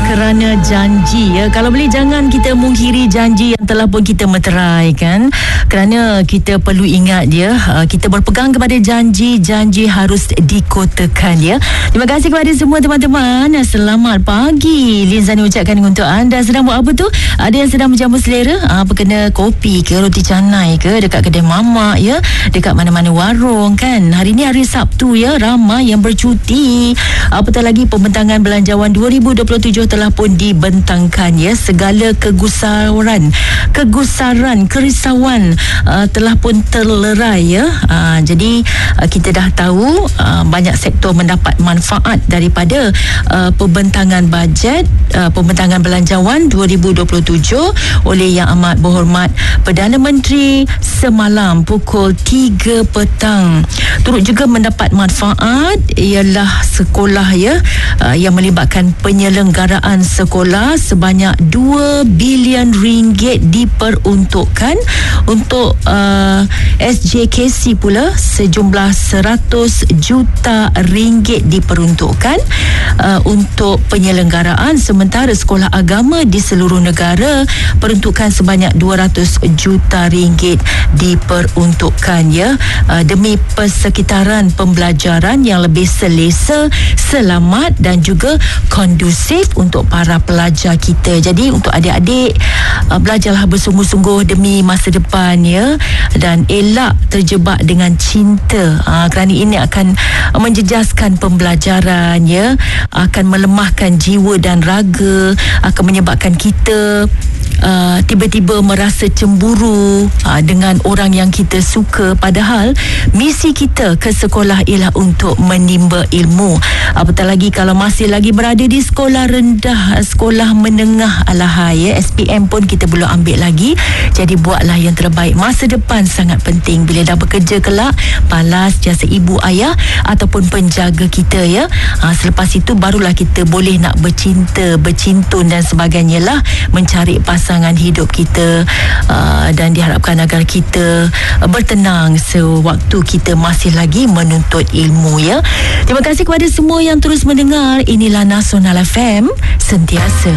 kerana janji ya. Kalau boleh jangan kita mungkiri janji yang telah pun kita meterai kan. Kerana kita perlu ingat ya, kita berpegang kepada janji harus dikotakan ya. Terima kasih kepada semua teman-teman. Selamat pagi. Linzani ucapkan untuk anda sedang buat apa tu? Ada yang sedang menjamu selera, apa kena kopi ke, roti canai ke, dekat kedai mamak ya, dekat mana-mana warung kan. Hari ni hari Sabtu ya, ramai yang bercuti. Apatah lagi pembentangan belanjawan 2027 telah pun dibentangkan ya. Segala kegusaran, kerisauan telah pun terlerai ya. Jadi kita dah tahu banyak sektor mendapat manfaat daripada pembentangan bajet, pembentangan belanjawan 2027 oleh Yang Amat Berhormat Perdana Menteri semalam pukul 3 petang. Turut juga mendapat manfaat ialah sekolah ya, yang melibatkan penyelenggaraan sekolah sebanyak 2 bilion ringgit diperuntukkan untuk SJKC pula sejumlah 100 juta ringgit diperuntukkan untuk penyelenggaraan, sementara sekolah agama di seluruh negara peruntukan sebanyak 200 juta ringgit diperuntukkan ya, demi persekitaran pembelajaran yang lebih selesa, selamat dan juga kondusif untuk para pelajar kita. Jadi untuk adik-adik, belajarlah bersungguh-sungguh demi masa depan ya, dan elak terjebak dengan cinta, kerana ini akan menjejaskan pembelajaran ya, akan melemahkan jiwa dan raga, akan menyebabkan kita tiba-tiba merasa cemburu dengan orang yang kita suka, padahal misi kita ke sekolah ialah untuk menimba ilmu. Apatah lagi kalau masih lagi berada di sekolah rendah, sekolah menengah, alahai ya, SPM pun kita belum ambil lagi. Jadi buatlah yang terbaik. Masa depan sangat penting. Bila dah bekerja kelak, balas jasa ibu ayah ataupun penjaga kita ya. Selepas itu barulah kita boleh nak bercinta, bercintun dan sebagainya lah, mencari pasangan hidup kita, dan diharapkan agar kita bertenang sewaktu kita masih lagi menuntut ilmu ya. Terima kasih kepada semua yang terus mendengar. Inilah Nasional FM, sentiasa